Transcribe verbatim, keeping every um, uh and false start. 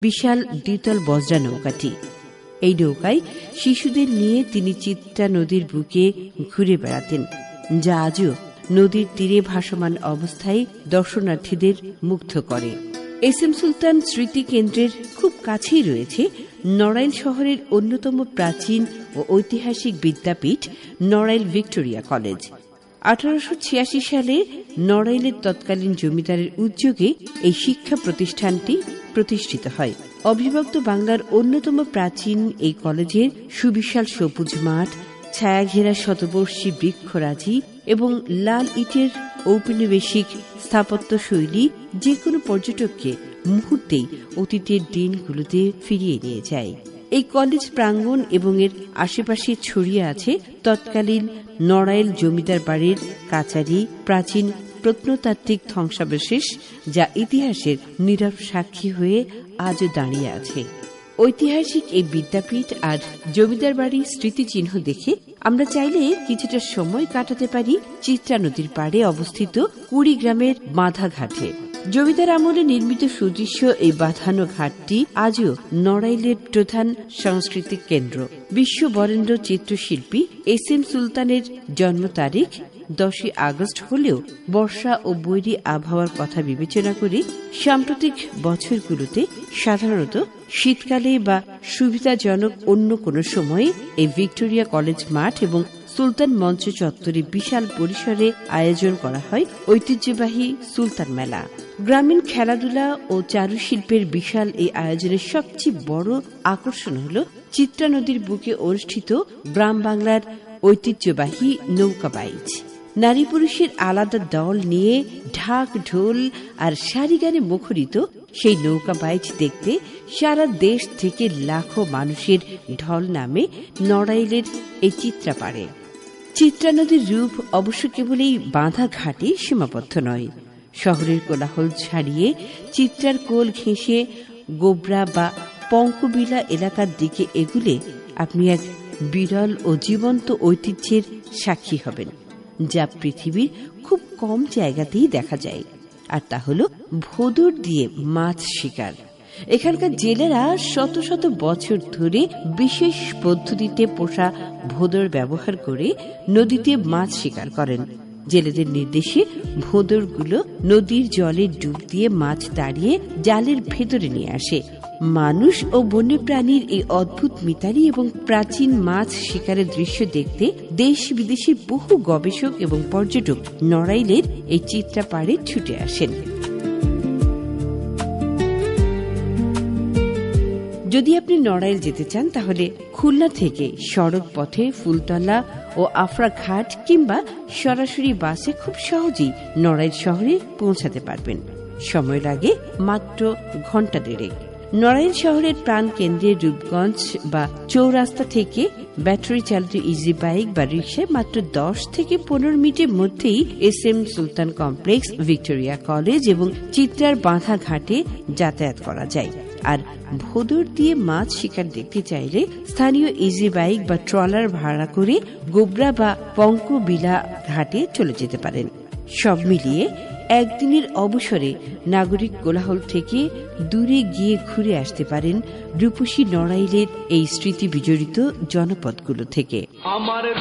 বিশাল দ্বিতল বজ্রা নৌকাটি। এই নৌকায় শিশুদের নিয়ে তিনি চিত্রা নদীর বুকে ঘুরে বেড়াতেন, যা আজও নদীর তীরে ভাসমান অবস্থায় দর্শনার্থীদের মুগ্ধ করে। এস এম সুলতান স্মৃতি কেন্দ্রের খুব কাছেই রয়েছে নড়াইল শহরের অন্যতম প্রাচীন ও ঐতিহাসিক বিদ্যাপীঠ নড়াইল ভিক্টোরিয়া কলেজ। আঠারোশো ছিয়াশি সালে নড়াইলের তৎকালীন জমিদারের উদ্যোগে এই শিক্ষা প্রতিষ্ঠানটি প্রতিষ্ঠিত হয়। অবিভক্ত বাংলার অন্যতম প্রাচীন এই কলেজের সুবিশাল সবুজ মাঠ, ছায়াঘেরা শতবর্ষী বৃক্ষরাজি এবং লাল ইটের ঔপনিবেশিক স্থাপত্য শৈলী যে কোনো পর্যটককে মুহূর্তেই অতীতের দিনগুলোতে ফিরিয়ে নিয়ে যায়। এই কলেজ প্রাঙ্গণ এবং এর আশেপাশে ছড়িয়ে আছে তৎকালীন নড়াইল জমিদার বাড়ির কাচারি, প্রাচীন প্রত্নতাত্ত্বিক ধ্বংসাবশেষ, যা ইতিহাসের নীরব সাক্ষী হয়ে আজও দাঁড়িয়ে আছে। ঐতিহাসিক এই বিদ্যাপীঠ আর জমিদার বাড়ির স্মৃতিচিহ্ন দেখে আমরা চাইলে কিছুটা সময় কাটাতে পারি চিত্রা নদীর পাড়ে অবস্থিত কুড়িগ্রামের বাঁধা ঘাটে। জমিদার আমলে নির্মিত সুদৃশ্য এই বাঁধানো ঘাটটি আজও নড়াইলের প্রধান সাংস্কৃতিক কেন্দ্র। বিশ্ব বরেণ্য চিত্রশিল্পী এস এম সুলতানের জন্ম তারিখ দশই আগস্ট হলেও বর্ষা ও বৈরী আবহাওয়ার কথা বিবেচনা করে সাম্প্রতিক বছরগুলোতে সাধারণত শীতকালে বা সুবিধাজনক অন্য কোনো সময়ে এই ভিক্টোরিয়া কলেজ মাঠ এবং সুলতান মঞ্চ চত্বরে বিশাল পরিসরে আয়োজন করা হয় ঐতিহ্যবাহী সুলতান মেলা। গ্রামীণ খেলাধুলা ও চারুশিল্পের বিশাল এই আয়োজনের সবচেয়ে বড় আকর্ষণ হল চিত্রা নদীর বুকে অনুষ্ঠিত গ্রাম বাংলার ঐতিহ্যবাহী নৌকা বাইচ। নারী পুরুষের আলাদা দল নিয়ে ঢাক ঢোল আর সারি গানে মুখরিত সেই নৌকা বাইচ দেখতে সারা দেশ থেকে লাখো মানুষের ঢল নামে নড়াইলের এই চিত্রা পাড়ে। চিত্রা নদীর রূপ অবশ্য কেবল এই বাঁধা ঘাটে সীমাবদ্ধ নয়। শহরের কোলাহল ছাড়িয়ে চিত্রার কোল ঘেঁষে গোবরা বা পঙ্কবিলা এলাকার দিকে এগুলে আপনি এক বিরল ও জীবন্ত ঐতিহ্যের সাক্ষী হবেন, যা পৃথিবীর খুব কম জায়গাতেই দেখা যায়। আর তা হল ভোদর দিয়ে মাছ শিকার। এখানকার জেলেরা শত শত বছর ধরে বিশেষ পদ্ধতিতে পোষা ভোদর ব্যবহার করে নদীতে মাছ শিকার করেন। জেলেদের নির্দেশে ভোদরগুলো নদীর জলে ডুব দিয়ে মাছ তাড়িয়ে জালের ভেতরে নিয়ে আসে। মানুষ ও বন্যপ্রাণীর এই অদ্ভুত মিতালি এবং প্রাচীন মাছ শিকারের দৃশ্য দেখতে দেশ বিদেশের বহু গবেষক এবং পর্যটক নড়াইলের এই চিত্রা পাড়ে ছুটে আসেন। যদি আপনি নড়াইল যেতে চান তাহলে খুলনা থেকে সড়ক পথে ফুলতলা ও আফরা ঘাট কিংবা সরাসরি বাসে খুব সহজেই নড়াইল শহরে পৌঁছাতে পারবেন। সময় লাগে মাত্র ঘন্টা দেড়েক। নড়াইল শহরের প্রাণ কেন্দ্রের রূপগঞ্জ বা চৌরাস্তা থেকে ব্যাটারি চালিত ইজি বাইক বা রিক্সায় মাত্র দশ থেকে পনেরো মিনিটের মধ্যেই এস এম সুলতান কমপ্লেক্স, ভিক্টোরিয়া কলেজ এবং চিত্রার বাঁধা ঘাটে যাতায়াত করা যায়। আর ভোদর দিয়ে মাছ শিকার দেখতে চাইলে স্থানীয় ইজি বাইক বা ট্রলার ভাড়া করে গোবরা বা পঙ্কবিলা ঘাটে চলে যেতে পারেন। সব মিলিয়ে একদিনের অবসরে নাগরিক কোলাহল থেকে দূরে গিয়ে ঘুরে আসতে পারেন রূপসী নড়াইলের এই স্মৃতি বিজড়িত জনপদগুলো থেকে। আমার